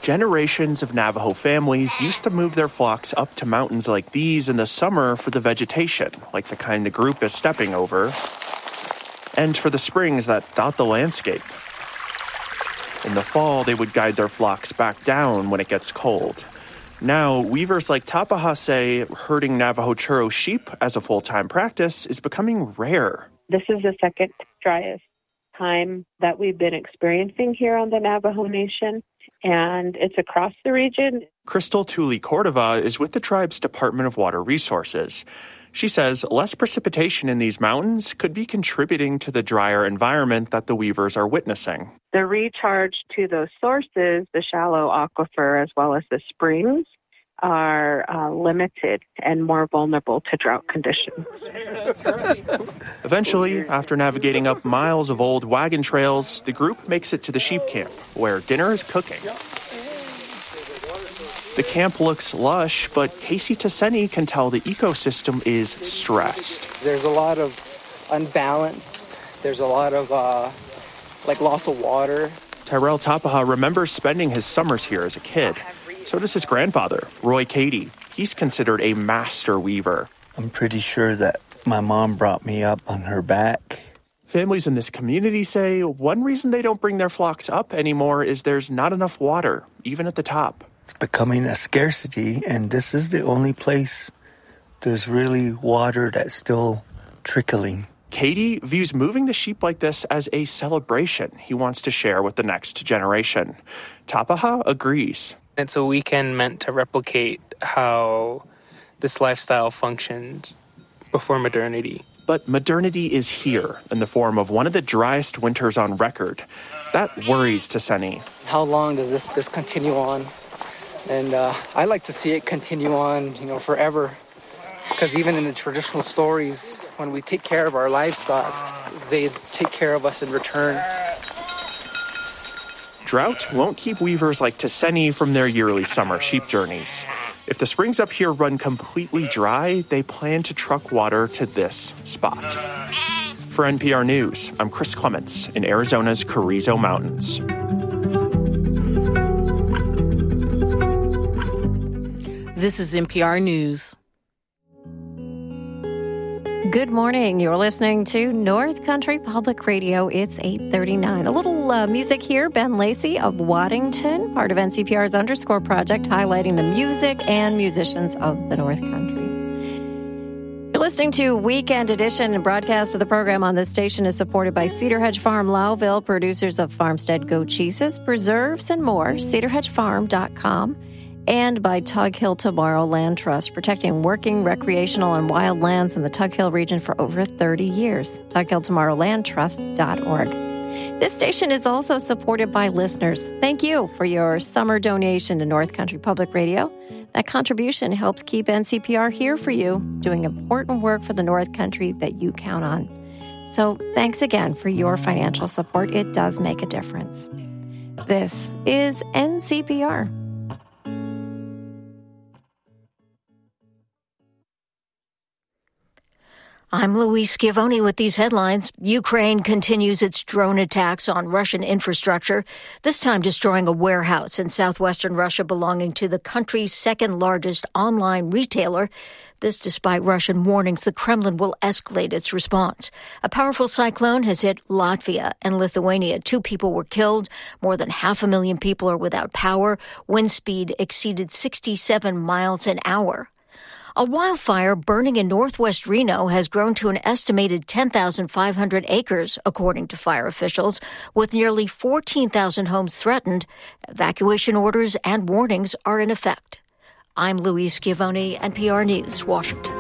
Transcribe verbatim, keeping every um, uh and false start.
Generations of Navajo families used to move their flocks up to mountains like these in the summer for the vegetation, like the kind the group is stepping over, and for the springs that dot the landscape. In the fall, they would guide their flocks back down when it gets cold. Now, weavers like Tapaha say herding Navajo Churro sheep as a full-time practice is becoming rare. This is the second driest time that we've been experiencing here on the Navajo Nation, and it's across the region. Crystal Tuli Cordova is with the tribe's Department of Water Resources. She says less precipitation in these mountains could be contributing to the drier environment that the weavers are witnessing. The recharge to those sources, the shallow aquifer as well as the springs, are uh, limited and more vulnerable to drought conditions. Eventually, after navigating up miles of old wagon trails, the group makes it to the sheep camp, where dinner is cooking. The camp looks lush, but Casey Tasseni can tell the ecosystem is stressed. There's a lot of unbalance. There's a lot of, uh, like, loss of water. Tyrell Tapaha remembers spending his summers here as a kid. So does his grandfather, Roy Cady. He's considered a master weaver. I'm pretty sure that my mom brought me up on her back. Families in this community say one reason they don't bring their flocks up anymore is there's not enough water, even at the top. It's becoming a scarcity, and this is the only place there's really water that's still trickling. Katie views moving the sheep like this as a celebration he wants to share with the next generation. Tapaha agrees. It's a weekend meant to replicate how this lifestyle functioned before modernity. But modernity is here in the form of one of the driest winters on record. That worries Tasseni. How long does this, this continue on? And uh, I like to see it continue on, you know, forever. Because even in the traditional stories, when we take care of our livestock, they take care of us in return. Drought won't keep weavers like Tasseni from their yearly summer sheep journeys. If the springs up here run completely dry, they plan to truck water to this spot. For N P R News, I'm Chris Clements in Arizona's Carrizo Mountains. This is N P R News. Good morning. You're listening to North Country Public Radio. It's eight thirty-nine. A little uh, music here. Ben Lacey of Waddington, part of N C P R's Underscore project, highlighting the music and musicians of the North Country. You're listening to Weekend Edition, and broadcast of the program on this station is supported by Cedar Hedge Farm, Lowville, producers of farmstead goat cheeses, preserves, and more. cedar hedge farm dot com. And by Tug Hill Tomorrow Land Trust, protecting working, recreational, and wild lands in the Tug Hill region for over thirty years. tug hill tomorrow land trust dot org. This station is also supported by listeners. Thank you for your summer donation to North Country Public Radio. That contribution helps keep N C P R here for you, doing important work for the North Country that you count on. So thanks again for your financial support. It does make a difference. This is N C P R. I'm Louise Schiavone with these headlines. Ukraine continues its drone attacks on Russian infrastructure, this time destroying a warehouse in southwestern Russia belonging to the country's second-largest online retailer. This despite Russian warnings the Kremlin will escalate its response. A powerful cyclone has hit Latvia and Lithuania. Two people were killed. More than half a million people are without power. Wind speed exceeded sixty-seven miles an hour. A wildfire burning in northwest Reno has grown to an estimated ten thousand five hundred acres, according to fire officials, with nearly fourteen thousand homes threatened. Evacuation orders and warnings are in effect. I'm Louise Schiavone, N P R News, Washington.